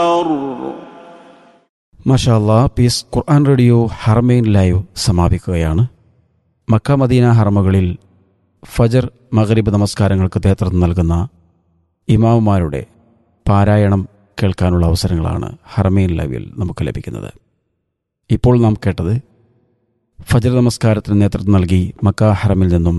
മാഷാ അല്ലാ, പീസ് ഖുർആൻ radio Haramain live സമാപിക്കുകയാണ്. Mecca Medina ഹറമകളിൽ ഫജർ മഗ്രിബ് നമസ്കാരങ്ങൾക്ക് നേതൃത്വം നൽകുന്ന ഇമാമുമാരുടെ പാരായണം കേൾക്കാനുള്ള അവസരങ്ങളാണ് ഹറമൈൻ ലൈവിൽ നമുക്ക് ലഭിക്കുന്നത്. ഇപ്പോൾ നാം കേട്ടത് ഫജർ നമസ്കാരത്തിന് നേതൃത്വം നൽകി മക്ക ഹറമിൽ നിന്നും